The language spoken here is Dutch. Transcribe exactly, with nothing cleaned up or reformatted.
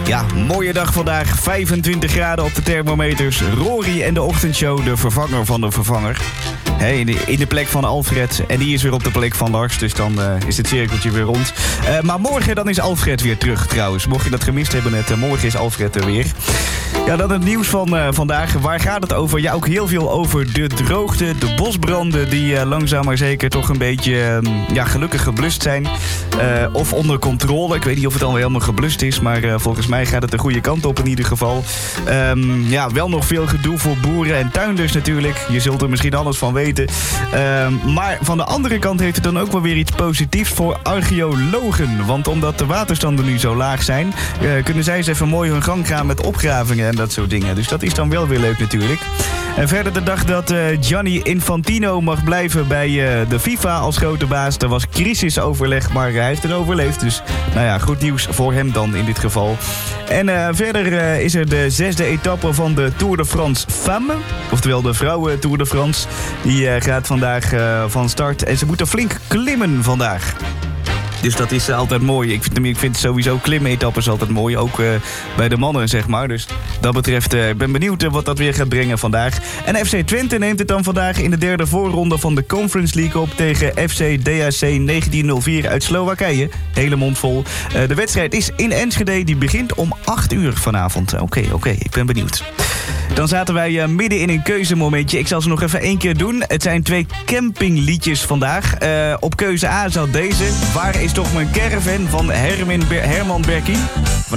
Ja, mooie dag vandaag. vijfentwintig graden op de thermometers. Rory en de ochtendshow, de vervanger van de vervanger. He, in, de, in de plek van Alfred. En die is weer op de plek van Lars. Dus dan uh, is het cirkeltje weer rond. Uh, maar morgen dan is Alfred weer terug trouwens. Mocht je dat gemist hebben net, uh, morgen is Alfred er weer. Ja, dan het nieuws van uh, vandaag. Waar gaat het over? Ja, ook heel veel over de droogte. De bosbranden die uh, langzaam maar zeker toch een beetje uh, ja, gelukkig geblust zijn. Uh, of onder controle. Ik weet niet of het al helemaal geblust is. Maar uh, volgens mij gaat het de goede kant op in ieder geval. Um, ja, wel nog veel gedoe voor boeren en tuinders natuurlijk. Je zult er misschien alles van weten. Um, maar van de andere kant heeft het dan ook wel weer iets positiefs voor archeologen. Want omdat de waterstanden nu zo laag zijn, uh, kunnen zij eens even mooi hun gang gaan met opgravingen en dat soort dingen. Dus dat is dan wel weer leuk natuurlijk. En verder de dag dat uh, Gianni Infantino mag blijven bij uh, de FIFA als grote baas. Er was crisisoverleg, maar hij heeft het overleefd. Dus nou ja, goed nieuws voor hem dan in dit geval. En uh, verder uh, is er de zesde etappe van de Tour de France Femmes. Oftewel de vrouwen Tour de France. Die uh, gaat vandaag uh, van start. En ze moeten flink klimmen vandaag. Dus dat is altijd mooi. Ik vind, ik vind sowieso klimetappes altijd mooi. Ook uh, bij de mannen, zeg maar. Dus dat betreft, uh, ik ben benieuwd uh, wat dat weer gaat brengen vandaag. En F C Twente neemt het dan vandaag in de derde voorronde van de Conference League op tegen F C D H C negentien nul vier uit Slowakije. Hele mond vol. Uh, de wedstrijd is in Enschede. Die begint om acht uur vanavond. Oké, okay, oké. Okay, ik ben benieuwd. Dan zaten wij uh, midden in een keuzemomentje. Ik zal ze nog even één keer doen. Het zijn twee campingliedjes vandaag. Uh, op keuze A zat deze. Waar is toch mijn caravan van Herman Ber- Herman Berkien?